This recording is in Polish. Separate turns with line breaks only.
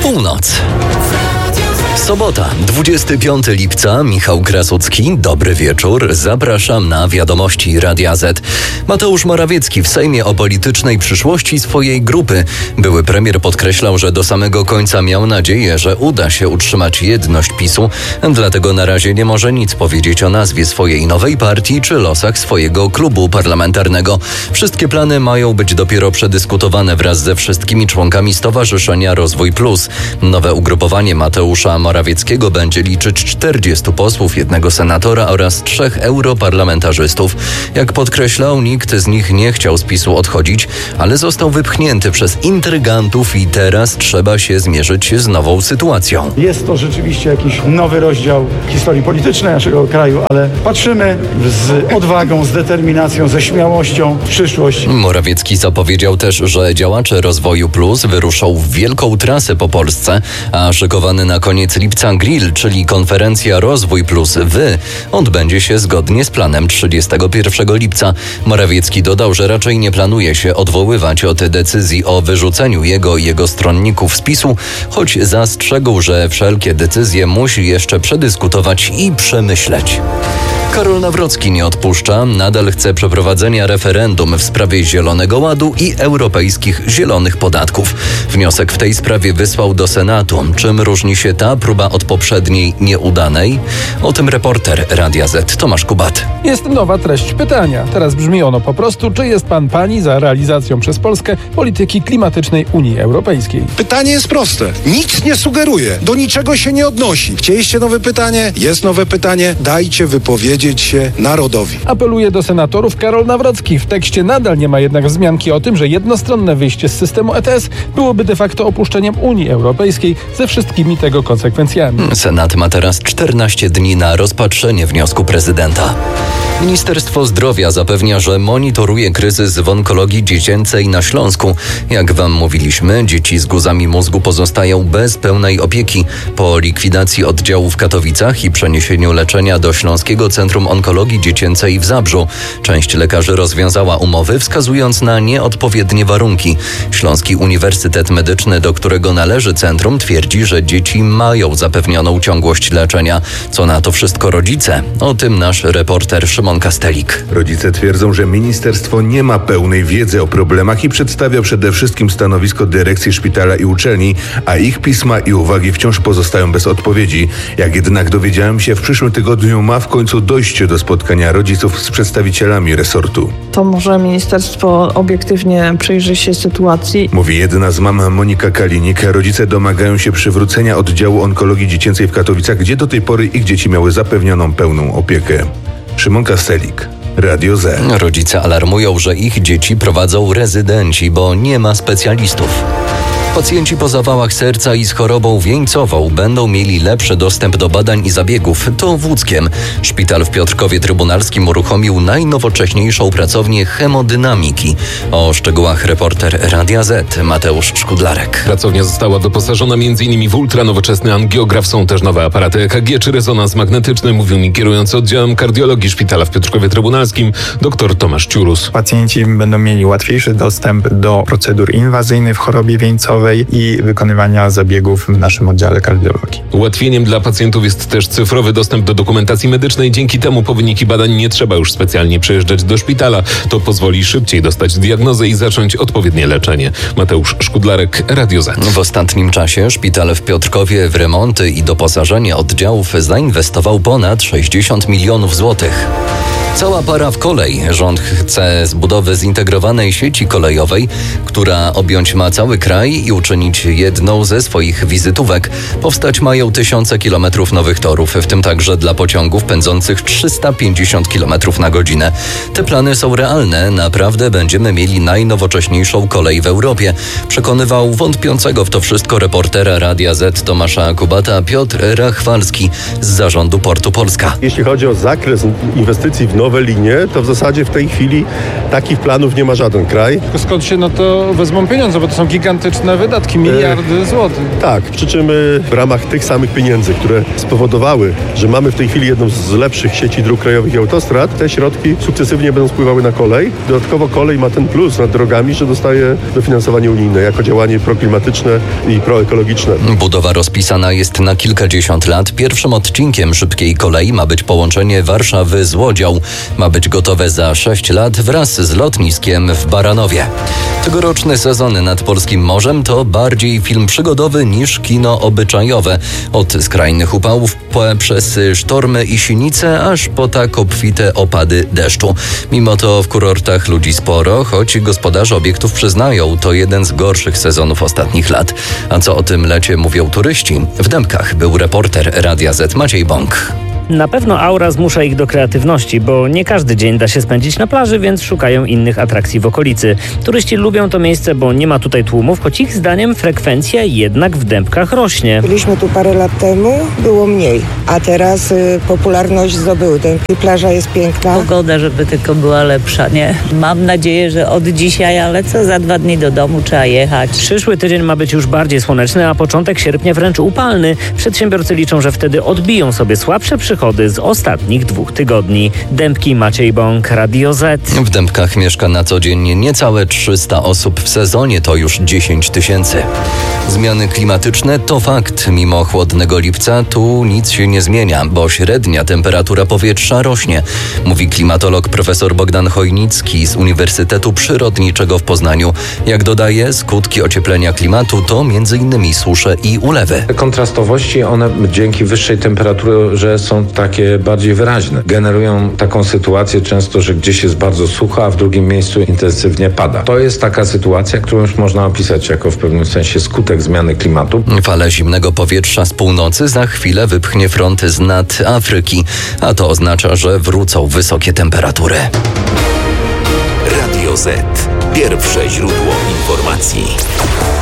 Północ. Sobota, 25 lipca, Michał Krasucki, dobry wieczór, zapraszam na Wiadomości Radia Z. Mateusz Morawiecki w Sejmie o politycznej przyszłości swojej grupy. Były premier podkreślał, że do samego końca miał nadzieję, że uda się utrzymać jedność PiS-u, dlatego na razie nie może nic powiedzieć o nazwie swojej nowej partii czy losach swojego klubu parlamentarnego. Wszystkie plany mają być dopiero przedyskutowane wraz ze wszystkimi członkami Stowarzyszenia Rozwój Plus. Nowe ugrupowanie Mateusza Morawieckiego będzie liczyć 40 posłów, 1 senatora oraz 3 europarlamentarzystów. Jak podkreślał, nikt z nich nie chciał z PiS-u odchodzić, ale został wypchnięty przez intrygantów i teraz trzeba się zmierzyć z nową sytuacją.
Jest to rzeczywiście jakiś nowy rozdział historii politycznej naszego kraju, ale patrzymy z odwagą, z determinacją, ze śmiałością w przyszłość.
Morawiecki zapowiedział też, że działacze Rozwoju Plus wyruszą w wielką trasę po Polsce, a szykowany na koniec lipca grill, czyli konferencja Rozwój Plus odbędzie się zgodnie z planem 31 lipca. Morawiecki dodał, że raczej nie planuje się odwoływać od decyzji o wyrzuceniu jego i jego stronników z PiS-u, choć zastrzegł, że wszelkie decyzje musi jeszcze przedyskutować i przemyśleć. Karol Nawrocki nie odpuszcza, nadal chce przeprowadzenia referendum w sprawie Zielonego Ładu i europejskich zielonych podatków. Wniosek w tej sprawie wysłał do Senatu. Czym różni się ta próba od poprzedniej nieudanej? O tym reporter Radia Z Tomasz Kubat.
Jest nowa treść pytania. Teraz brzmi ono po prostu, czy jest pani za realizacją przez Polskę polityki klimatycznej Unii Europejskiej?
Pytanie jest proste. Nic nie sugeruje, do niczego się nie odnosi. Chcieliście nowe pytanie? Jest nowe pytanie. Dajcie wypowiedzieć się narodowi.
Apeluje do senatorów Karol Nawrocki. W tekście nadal nie ma jednak wzmianki o tym, że jednostronne wyjście z systemu ETS byłoby de facto opuszczeniem Unii Europejskiej ze wszystkimi tego konsekwencjami.
Senat ma teraz 14 dni na rozpatrzenie wniosku prezydenta. Ministerstwo Zdrowia zapewnia, że monitoruje kryzys w onkologii dziecięcej na Śląsku. Jak wam mówiliśmy, dzieci z guzami mózgu pozostają bez pełnej opieki. Po likwidacji oddziału w Katowicach i przeniesieniu leczenia do Śląskiego Centrum Onkologii Dziecięcej w Zabrzu, część lekarzy rozwiązała umowy, wskazując na nieodpowiednie warunki. Śląski Uniwersytet Medyczny, do którego należy centrum, twierdzi, że dzieci mają zapewnioną ciągłość leczenia. Co na to wszystko rodzice? O tym nasz reporter Szymon Kastelik.
Rodzice twierdzą, że ministerstwo nie ma pełnej wiedzy o problemach i przedstawia przede wszystkim stanowisko dyrekcji szpitala i uczelni, a ich pisma i uwagi wciąż pozostają bez odpowiedzi. Jak jednak dowiedziałem się, w przyszłym tygodniu ma w końcu dojść do spotkania rodziców z przedstawicielami resortu.
To może ministerstwo obiektywnie przyjrzy się sytuacji.
Mówi jedna z mam, Monika Kalinik. Rodzice domagają się przywrócenia oddziału onkologii dziecięcej w Katowicach, gdzie do tej pory ich dzieci miały zapewnioną pełną opiekę. Szymon Kastelik, Radio Z.
Rodzice alarmują, że ich dzieci prowadzą rezydenci, bo nie ma specjalistów. Pacjenci po zawałach serca i z chorobą wieńcową będą mieli lepszy dostęp do badań i zabiegów. To w Łódzkiem. Szpital w Piotrkowie Trybunalskim uruchomił najnowocześniejszą pracownię hemodynamiki. O szczegółach reporter Radia Z Mateusz Szkudlarek.
Pracownia została doposażona m.in. w ultranowoczesny angiograf. Są też nowe aparaty EKG czy rezonans magnetyczny, mówił mi kierujący oddziałem kardiologii szpitala w Piotrkowie Trybunalskim dr Tomasz Ciurus.
Pacjenci będą mieli łatwiejszy dostęp do procedur inwazyjnych w chorobie wieńcowej i wykonywania zabiegów w naszym oddziale kardiologii.
Ułatwieniem dla pacjentów jest też cyfrowy dostęp do dokumentacji medycznej. Dzięki temu po wyniki badań nie trzeba już specjalnie przyjeżdżać do szpitala. To pozwoli szybciej dostać diagnozę i zacząć odpowiednie leczenie. Mateusz Szkudlarek, Radio Z.
W ostatnim czasie szpital w Piotrkowie w remonty i doposażenie oddziałów zainwestował ponad 60 milionów złotych. Cała para w kolej. Rząd chce zbudowy zintegrowanej sieci kolejowej, która objąć ma cały kraj i uczynić jedną ze swoich wizytówek. Powstać mają tysiące kilometrów nowych torów, w tym także dla pociągów pędzących 350 km na godzinę. Te plany są realne. Naprawdę będziemy mieli najnowocześniejszą kolej w Europie. Przekonywał wątpiącego w to wszystko reportera Radia Z Tomasza Kubata Piotr Rachwalski z zarządu Portu Polska.
Jeśli chodzi o zakres inwestycji w nowe nowe linie, to w zasadzie w tej chwili takich planów nie ma żaden kraj.
Skąd się to wezmą pieniądze, bo to są gigantyczne wydatki, miliardy złotych.
Tak, przy czym w ramach tych samych pieniędzy, które spowodowały, że mamy w tej chwili jedną z lepszych sieci dróg krajowych i autostrad, te środki sukcesywnie będą spływały na kolej. Dodatkowo kolej ma ten plus nad drogami, że dostaje dofinansowanie unijne jako działanie proklimatyczne i proekologiczne.
Budowa rozpisana jest na kilkadziesiąt lat. Pierwszym odcinkiem szybkiej kolei ma być połączenie Warszawy z Łodzią. Ma być gotowe za 6 lat wraz z lotniskiem w Baranowie. Tegoroczny sezon nad polskim morzem to bardziej film przygodowy niż kino obyczajowe. Od skrajnych upałów przez sztormy i sinice, aż po tak obfite opady deszczu. Mimo to w kurortach ludzi sporo, choć gospodarze obiektów przyznają, to jeden z gorszych sezonów ostatnich lat. A co o tym lecie mówią turyści? W Dębkach był reporter Radia Z Maciej Bąk.
Na pewno aura zmusza ich do kreatywności, bo nie każdy dzień da się spędzić na plaży, więc szukają innych atrakcji w okolicy. Turyści lubią to miejsce, bo nie ma tutaj tłumów, choć ich zdaniem frekwencja jednak w Dębkach rośnie.
Byliśmy tu parę lat temu, było mniej, a teraz popularność zdobyły. Plaża jest piękna.
Pogoda, żeby tylko była lepsza, nie? Mam nadzieję, że od dzisiaj, ale co, za 2 dni do domu trzeba jechać.
Przyszły tydzień ma być już bardziej słoneczny, a początek sierpnia wręcz upalny. Przedsiębiorcy liczą, że wtedy odbiją sobie słabsze przychody z ostatnich 2 tygodni. Dębki, Maciej Bąk, Radio Z.
W Dębkach mieszka na co dzień niecałe 300 osób. W sezonie to już 10 000. Zmiany klimatyczne to fakt. Mimo chłodnego lipca tu nic się nie zmienia, bo średnia temperatura powietrza rośnie. Mówi klimatolog profesor Bogdan Chojnicki z Uniwersytetu Przyrodniczego w Poznaniu. Jak dodaje, skutki ocieplenia klimatu to m.in. susze i ulewy.
Te kontrastowości, one dzięki wyższej temperaturze są takie bardziej wyraźne. Generują taką sytuację często, że gdzieś jest bardzo sucho, a w drugim miejscu intensywnie pada. To jest taka sytuacja, którą już można opisać jako w pewnym sensie skutek zmiany klimatu.
Falę zimnego powietrza z północy za chwilę wypchnie front z nad Afryki, a to oznacza, że wrócą wysokie temperatury.
Radio Z. Pierwsze źródło informacji.